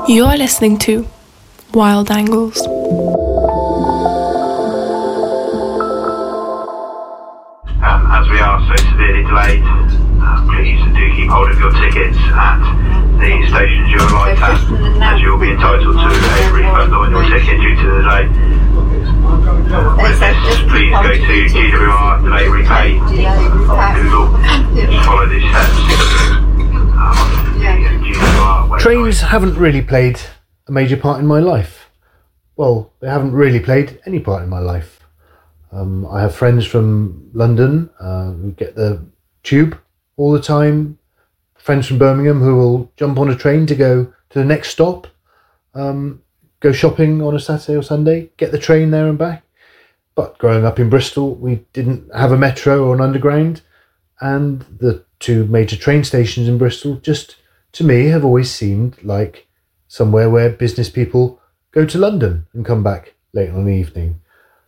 You're listening to Wild Angles. As we are so severely delayed, please do keep hold of your tickets at the stations you arrived at, as you will be entitled to a refund on your ticket due to the delay. With this, please go to GWR Delay Repay on Google. Just follow these steps. Trains haven't really played a major part in my life. Well, they haven't really played any part in my life. I have friends from London who get the tube all the time. Friends from Birmingham who will jump on a train to go to the next stop, go shopping on a Saturday or Sunday, get the train there and back. But growing up in Bristol, we didn't have a metro or an underground, and the two major train stations in Bristol just, to me, have always seemed like somewhere where business people go to London and come back late on the evening.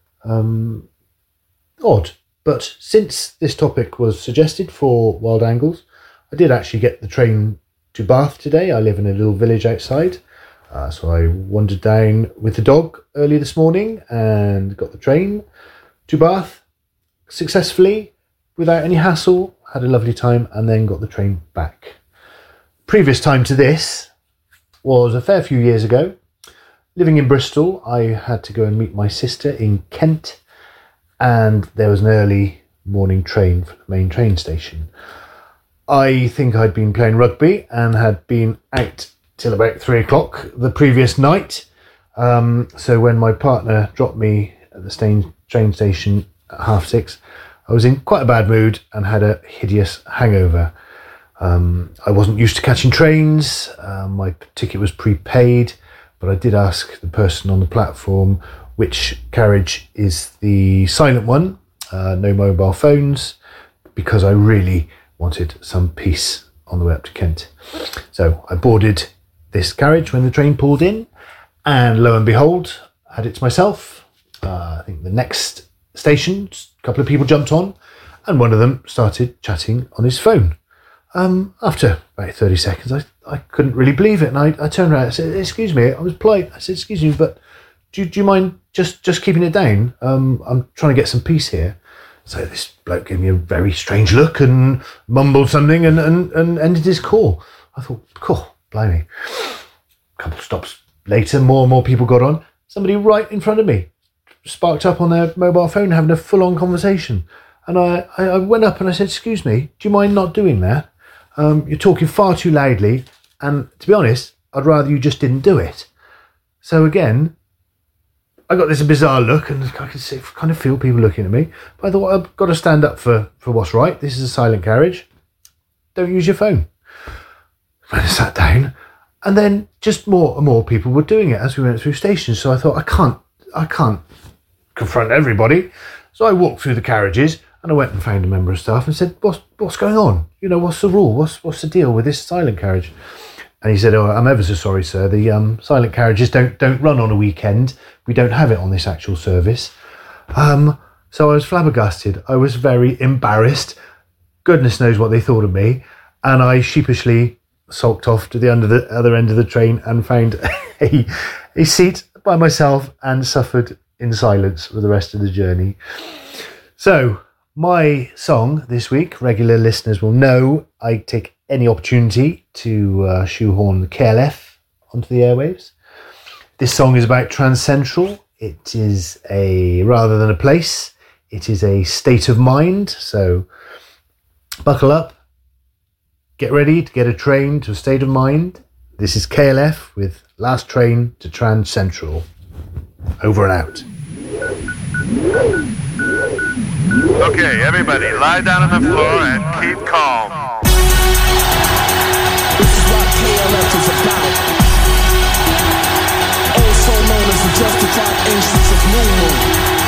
Odd. But since this topic was suggested for Wild Angles, I did actually get the train to Bath today. I live in a little village outside. So I wandered down with the dog early this morning and got the train to Bath successfully, without any hassle. Had a lovely time and then got the train back. Previous time to this was a fair few years ago. Living in Bristol, I had to go and meet my sister in Kent, and there was an early morning train from the main train station. I think I'd been playing rugby and had been out till about 3 o'clock the previous night. So when my partner dropped me at the train station at 6:30, I was in quite a bad mood and had a hideous hangover. I wasn't used to catching trains. My ticket was prepaid, but I did ask the person on the platform which carriage is the silent one, no mobile phones, because I really wanted some peace on the way up to Kent. So I boarded this carriage when the train pulled in, and lo and behold, had it to myself. I think the next station, a couple of people jumped on, and one of them started chatting on his phone. After about 30 seconds, I couldn't really believe it, and I turned around and said, "Excuse me," I was polite. I said, "Excuse me, but do you mind just keeping it down? I'm trying to get some peace here." So this bloke gave me a very strange look and mumbled something and ended his call. I thought, cool, blimey. A couple of stops later, more and more people got on. Somebody right in front of me sparked up on their mobile phone having a full-on conversation. And I went up and I said, "Excuse me, do you mind not doing that? You're talking far too loudly, and to be honest, I'd rather you just didn't do it." So again, I got this bizarre look, and I could kind of feel people looking at me. But I thought, I've got to stand up for what's right. This is a silent carriage. Don't use your phone. I sat down, and then just more and more people were doing it as we went through stations. So I thought, I can't confront everybody. So I walked through the carriages, and I went and found a member of staff and said, what's going on? You know, what's the rule? What's the deal with this silent carriage? And he said, "Oh, I'm ever so sorry, sir. The silent carriages don't run on a weekend. We don't have it on this actual service." So I was flabbergasted. I was very embarrassed. Goodness knows what they thought of me. And I sheepishly sulked off to the other end of the train and found a seat by myself and suffered in silence for the rest of the journey. So my song this week, regular listeners will know I take any opportunity to shoehorn the KLF onto the airwaves. This song is about Trans Central. It is rather than a place, it is a state of mind. So buckle up, get ready to get a train to a state of mind. This is KLF with Last Train to Trans Central. Over and out. Okay, everybody, lie down on the floor and keep calm. This is what KLF is about. Also known as the justified ancients of New Moon.